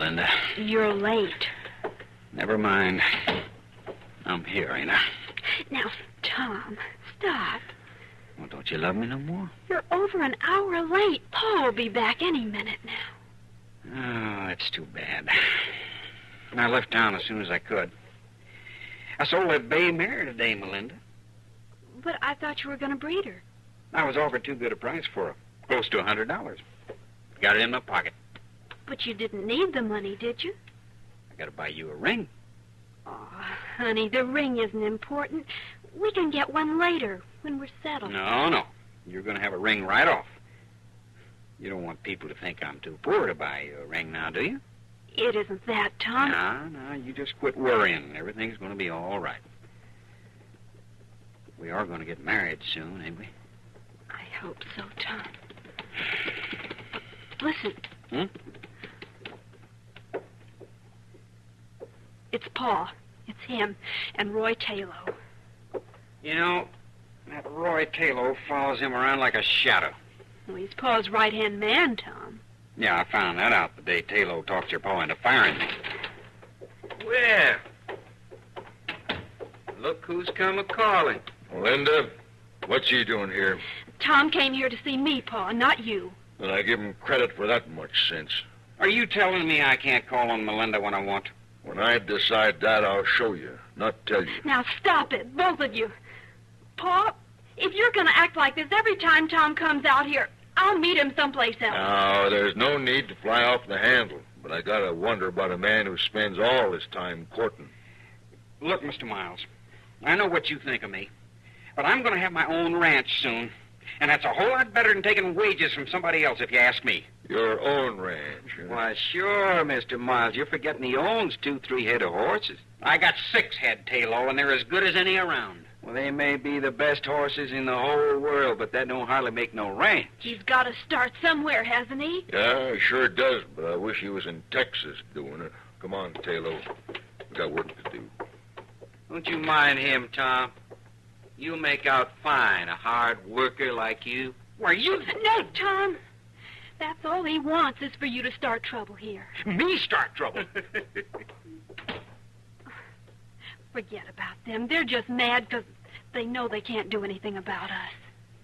Melinda. You're late. Never mind. I'm here, ain't I? Now, Tom, stop. Well, don't you love me no more? You're over an hour late. Paul will be back any minute now. Oh, that's too bad. I left town as soon as I could. I sold that bay mare today, Melinda. But I thought you were going to breed her. I was offered too good a price for her. Close to $100. Got it in my pocket. But you didn't need the money, did you? I gotta buy you a ring. Oh, honey, the ring isn't important. We can get one later, when we're settled. No. You're gonna have a ring right off. You don't want people to think I'm too poor to buy you a ring now, do you? It isn't that, Tom. No, you just quit worrying. Everything's gonna be all right. We are gonna get married soon, ain't we? I hope so, Tom. Listen. It's Paul. It's him and Roy Taylor. You know, that Roy Taylor follows him around like a shadow. Well, he's Paul's right-hand man, Tom. Yeah, I found that out the day Taylor talked your pa into firing me. Well, look who's come a-calling. Melinda, what's he doing here? Tom came here to see me, Paul, not you. And I give him credit for that much sense. Are you telling me I can't call on Melinda when I want? When I decide that, I'll show you, not tell you. Now stop it, both of you. Paul, if you're going to act like this every time Tom comes out here, I'll meet him someplace else. Now, there's no need to fly off the handle, but I gotta wonder about a man who spends all his time courting. Look, Mr. Miles, I know what you think of me, but I'm going to have my own ranch soon, and that's a whole lot better than taking wages from somebody else, if you ask me. Your own ranch. Huh? Why, sure, Mr. Miles. You're forgetting he owns 2-3 head of horses. I got 6 head, Taylor, and they're as good as any around. Well, they may be the best horses in the whole world, but that don't hardly make no ranch. He's got to start somewhere, hasn't he? Yeah, he sure does, but I wish he was in Texas doing it. Come on, Taylor. We got work to do. Don't you mind him, Tom. You make out fine, a hard worker like you. Why, you... No, Tom. That's all he wants is for you to start trouble here. Me start trouble? Forget about them. They're just mad because they know they can't do anything about us.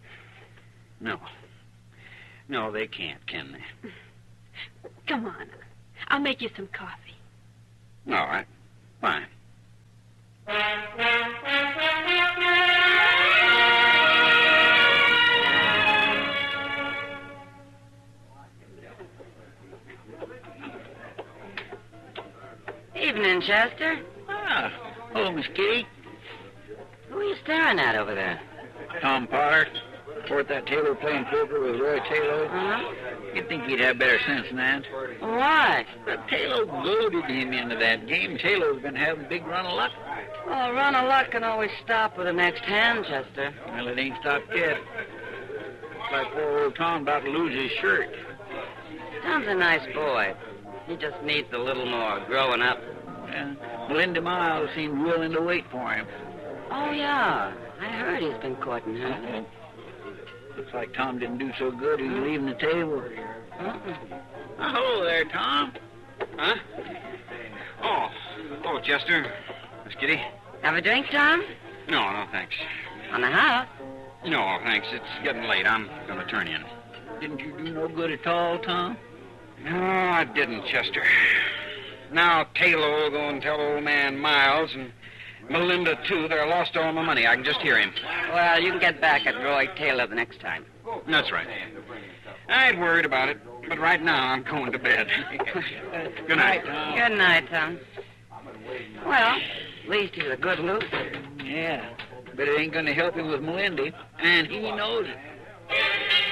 No, they can't, can they? Come on. I'll make you some coffee. All right. Fine. Evening, Chester. Ah, hello, Miss Kitty. Who are you staring at over there? Tom Potter. Report that Taylor playing poker with Roy Taylor. Huh? You'd think he'd have better sense than that. Why? But Taylor goaded him into that game. Taylor's been having a big run of luck. Well, a run of luck can always stop with the next hand, Chester. Well, it ain't stopped yet. Looks like poor old Tom about to lose his shirt. Tom's a nice boy. He just needs a little more growing up. Well, Melinda Miles seemed willing to wait for him. Oh, yeah. I heard he's been courting her. Uh-oh. Looks like Tom didn't do so good. He's leaving the table. Hello there, Tom. Huh? Oh, Chester. Miss Kitty? Have a drink, Tom? No, thanks. On the house? No, thanks. It's getting late. I'm going to turn in. Didn't you do no good at all, Tom? No, I didn't, Chester. Now Taylor will go and tell old man Miles and Melinda, too, that I lost all my money. I can just hear him. Well, you can get back at Roy Taylor the next time. That's right. I ain't worried about it, but right now I'm going to bed. Good night. Good night, Tom. Well, at least he's a good loser. Yeah, but it ain't going to help him with Melinda, and he knows it.